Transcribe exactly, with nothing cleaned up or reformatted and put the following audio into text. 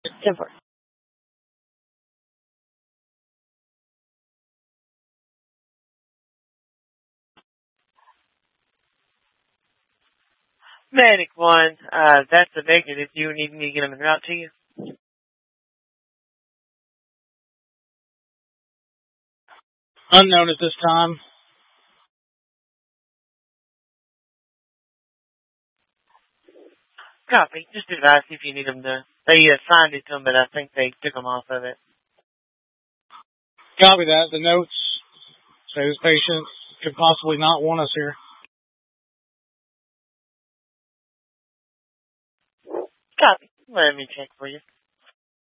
Temper. Medic one, uh, that's a negative. Do you need me to get them en route to you? Unknown at this time. Copy. Just advise if you need them to. They assigned it to them, but I think they took them off of it. Copy that. The notes say this patient could possibly not want us here. Copy. Let me check for you.